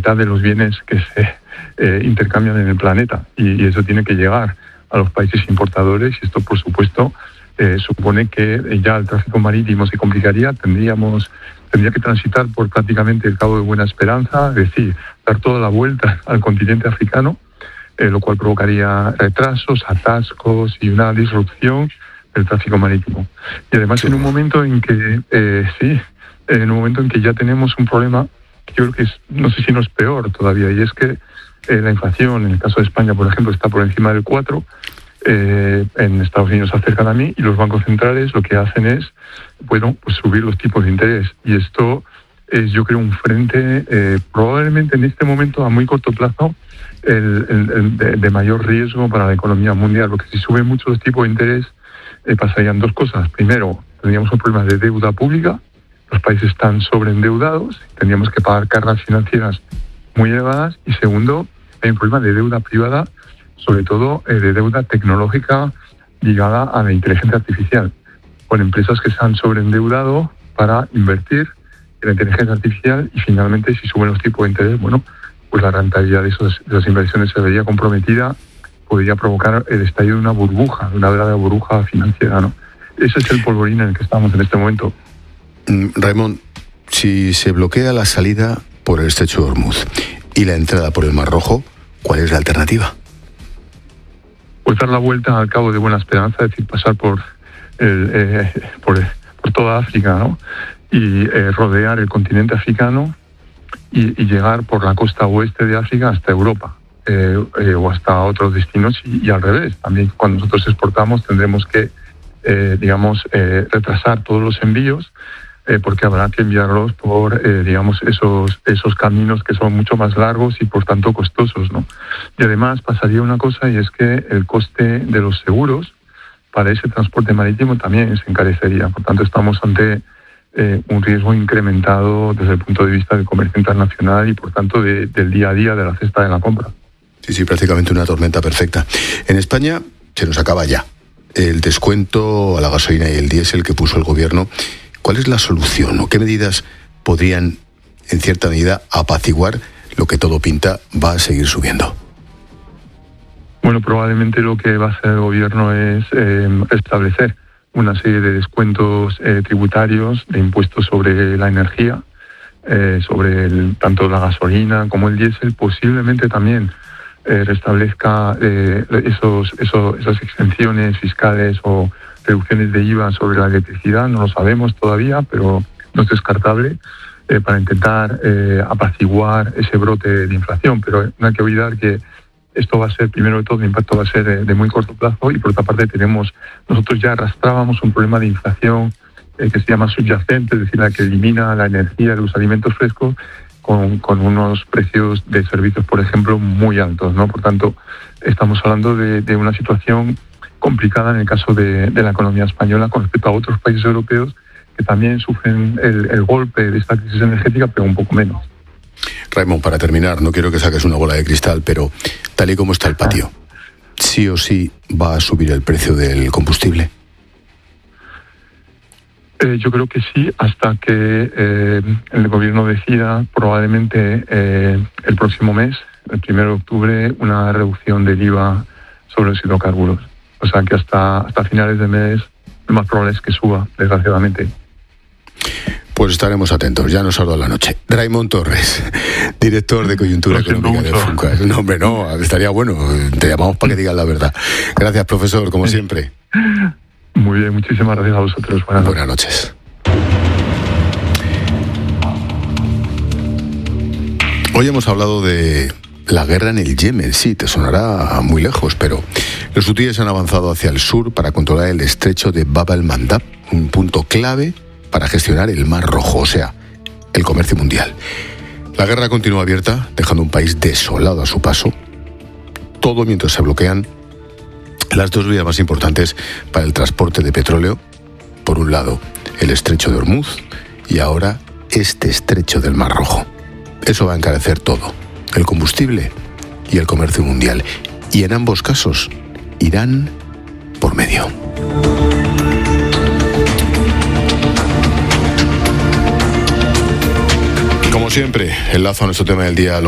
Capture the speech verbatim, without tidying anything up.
mitad de los bienes que se eh, intercambian en el planeta, y, y eso tiene que llegar a los países importadores, y esto, por supuesto, eh, supone que ya el tráfico marítimo se complicaría, tendríamos tendría que transitar por prácticamente el Cabo de Buena Esperanza, es decir, dar toda la vuelta al continente africano, eh, lo cual provocaría retrasos, atascos y una disrupción del tráfico marítimo. Y además en un momento en que, eh, sí, en un momento en que ya tenemos un problema que yo creo que es, no sé si no es peor todavía, y es que eh, la inflación, en el caso de España, por ejemplo, está por encima del cuatro, eh, en Estados Unidos se acercan a mí, y los bancos centrales lo que hacen es, bueno, pues subir los tipos de interés. Y esto es, yo creo, un frente eh, probablemente en este momento a muy corto plazo el, el, el de, de mayor riesgo para la economía mundial, porque si suben mucho los tipos de interés eh, pasarían dos cosas. Primero, tendríamos un problema de deuda pública, los países están sobreendeudados, tendríamos que pagar cargas financieras muy elevadas, y segundo, hay un problema de deuda privada, sobre todo eh, de deuda tecnológica ligada a la inteligencia artificial, con empresas que se han sobreendeudado para invertir en la inteligencia artificial, y finalmente, si suben los tipos de interés, bueno, pues la rentabilidad de, esos, de esas inversiones se vería comprometida, podría provocar el estallido de una burbuja, de una verdadera burbuja financiera, ¿no? Ese es el polvorín en el que estamos en este momento. Raimon, si se bloquea la salida por el estrecho de Hormuz y la entrada por el Mar Rojo, ¿cuál es la alternativa? Pues dar la vuelta al Cabo de Buena Esperanza, es decir, pasar por el, eh, por, por toda África, ¿no? Y eh, rodear el continente africano y, y llegar por la costa oeste de África hasta Europa, eh, eh, o hasta otros destinos, y, y al revés. También cuando nosotros exportamos tendremos que, eh, digamos, eh, retrasar todos los envíos, eh, porque habrá que enviarlos por, eh, digamos, esos esos caminos que son mucho más largos y por tanto costosos, ¿no? Y además pasaría una cosa, y es que el coste de los seguros para ese transporte marítimo también se encarecería. Por tanto, estamos ante eh, un riesgo incrementado desde el punto de vista del comercio internacional y, por tanto, de, del día a día de la cesta de la compra. Sí, sí, prácticamente una tormenta perfecta. En España se nos acaba ya el descuento a la gasolina y el diésel que puso el gobierno. ¿Cuál es la solución o qué medidas podrían, en cierta medida, apaciguar lo que todo pinta va a seguir subiendo? Bueno, probablemente lo que va a hacer el gobierno es eh, establecer una serie de descuentos eh, tributarios, de impuestos sobre la energía, eh, sobre el, tanto la gasolina como el diésel. Posiblemente también eh, restablezca eh, esos, esos, esas exenciones fiscales o reducciones de I V A sobre la electricidad, no lo sabemos todavía, pero no es descartable, eh, para intentar eh, apaciguar ese brote de inflación. Pero no hay que olvidar que esto va a ser, primero de todo, el impacto va a ser de, de muy corto plazo, y por otra parte tenemos, nosotros ya arrastrábamos un problema de inflación eh, que se llama subyacente, es decir, la que elimina la energía de los alimentos frescos, con, con unos precios de servicios, por ejemplo, muy altos, ¿no? Por tanto, estamos hablando de, de una situación complicada en el caso de, de la economía española con respecto a otros países europeos que también sufren el, el golpe de esta crisis energética, pero un poco menos. Raimon, para terminar, no quiero que saques una bola de cristal, pero tal y como está el patio, ¿sí o sí va a subir el precio del combustible? Eh, yo creo que sí, hasta que eh, el gobierno decida, probablemente eh, el próximo mes, el primero de octubre, una reducción del I V A sobre los hidrocarburos. O sea que hasta, hasta finales de mes lo más probable es que suba, desgraciadamente. Pues estaremos atentos, ya nos ha dado la noche. Raimon Torres, director de Coyuntura Económica de Funcas. No, hombre, no, estaría bueno, te llamamos para que digas la verdad. Gracias, profesor, como siempre. Muy bien, muchísimas gracias a vosotros. Buenas, Buenas noches. Hoy hemos hablado de la guerra en el Yemen. Sí, te sonará muy lejos, pero los hutíes han avanzado hacia el sur para controlar el estrecho de Bab el-Mandab, un punto clave para gestionar el Mar Rojo, o sea, el comercio mundial. La guerra continúa abierta, dejando un país desolado a su paso, todo mientras se bloquean las dos vías más importantes para el transporte de petróleo. Por un lado, el estrecho de Hormuz, y ahora este estrecho del Mar Rojo. Eso va a encarecer todo, el combustible y el comercio mundial. Y en ambos casos, Irán por medio. Como siempre, el lazo a nuestro tema del día.